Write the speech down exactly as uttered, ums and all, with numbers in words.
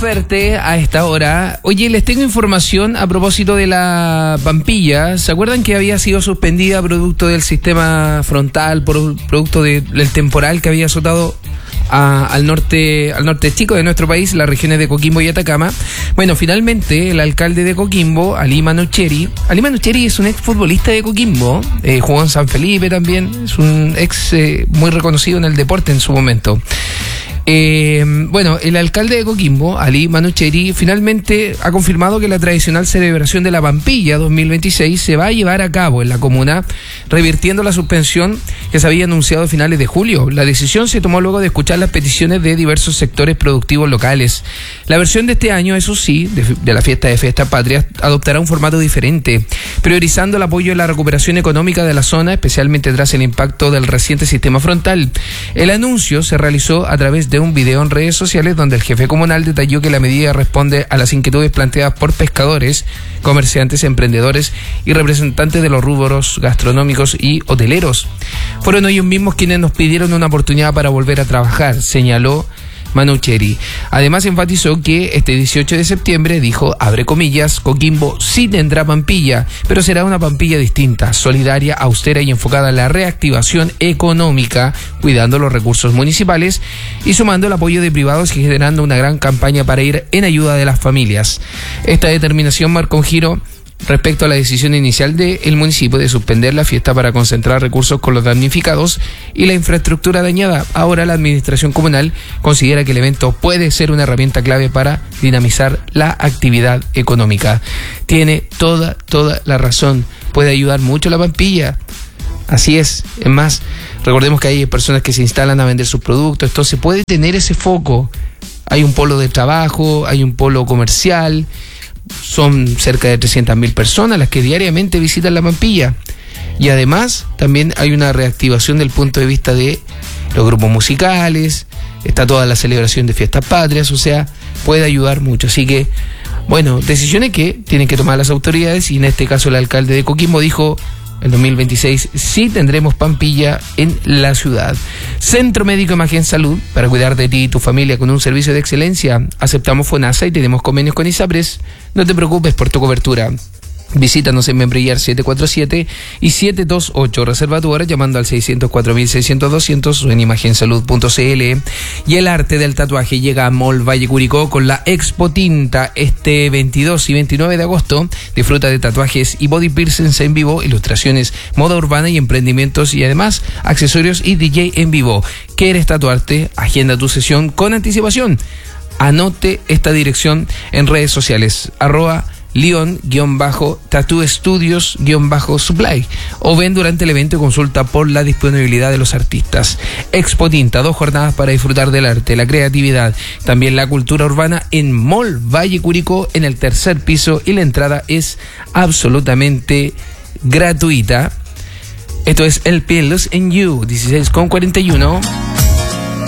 fuerte a esta hora. Oye, les tengo información a propósito de la Pampilla. ¿Se acuerdan que había sido suspendida producto del sistema frontal, por, producto de, del temporal que había azotado a, al norte al norte chico de nuestro país, las regiones de Coquimbo y Atacama? Bueno, finalmente el alcalde de Coquimbo, Ali Manucheri, Ali Manucheri es un ex futbolista de Coquimbo, eh, jugó en San Felipe también, es un ex eh, muy reconocido en el deporte en su momento. Eh, bueno, el alcalde de Coquimbo, Ali Manucheri, finalmente ha confirmado que la tradicional celebración de la Pampilla dos mil veintiséis se va a llevar a cabo en la comuna, revirtiendo la suspensión que se había anunciado a finales de julio. La decisión se tomó luego de escuchar las peticiones de diversos sectores productivos locales. La versión de este año, eso sí, de, de la fiesta de Fiestas Patrias, adoptará un formato diferente, priorizando el apoyo a la recuperación económica de la zona, especialmente tras el impacto del reciente sistema frontal. El anuncio se realizó a través de de un video en redes sociales donde el jefe comunal detalló que la medida responde a las inquietudes planteadas por pescadores, comerciantes, emprendedores y representantes de los rubros gastronómicos y hoteleros. Fueron ellos mismos quienes nos pidieron una oportunidad para volver a trabajar, señaló Manucheri. Además enfatizó que este dieciocho de septiembre, dijo, abre comillas, Coquimbo sí tendrá Pampilla, pero será una Pampilla distinta, solidaria, austera y enfocada en la reactivación económica, cuidando los recursos municipales y sumando el apoyo de privados y generando una gran campaña para ir en ayuda de las familias. Esta determinación marcó un giro respecto a la decisión inicial del municipio de suspender la fiesta para concentrar recursos con los damnificados y la infraestructura dañada. Ahora la administración comunal considera que el evento puede ser una herramienta clave para dinamizar la actividad económica. Tiene toda, toda la razón. Puede ayudar mucho la Pampilla. Así es. Es más, recordemos que hay personas que se instalan a vender sus productos. Entonces puede tener ese foco. Hay un polo de trabajo, hay un polo comercial. Son cerca de trescientas mil personas las que diariamente visitan la Pampilla. Y además también hay una reactivación del punto de vista de los grupos musicales, está toda la celebración de Fiestas Patrias, o sea, puede ayudar mucho. Así que, bueno, decisiones que tienen que tomar las autoridades, y en este caso el alcalde de Coquimbo dijo: en dos mil veintiséis sí tendremos Pampilla en la ciudad. Centro Médico Imagen Salud, para cuidar de ti y tu familia con un servicio de excelencia. Aceptamos FONASA y tenemos convenios con ISAPRES. No te preocupes por tu cobertura. Visítanos en Membrillar setecientos cuarenta y siete y setecientos veintiocho. Reserva tu hora llamando al seiscientos cuatro mil seiscientos doscientos o en imagen salud punto c l. Y el arte del tatuaje llega a Mall Valle Curicó con la Expo Tinta este veintidós y veintinueve de agosto. Disfruta de tatuajes y body piercings en vivo, ilustraciones, moda urbana y emprendimientos, y además accesorios y D J en vivo. ¿Quieres tatuarte? Agenda tu sesión con anticipación. Anote esta dirección en redes sociales, arroba Leon-Tattoo Studios-Supply, o ven durante el evento y consulta por la disponibilidad de los artistas. Expo Tinta, dos jornadas para disfrutar del arte, la creatividad, también la cultura urbana en Mall Valle Curicó, en el tercer piso, y la entrada es absolutamente gratuita. Esto es El Pelos en You, dieciséis con cuarenta y uno.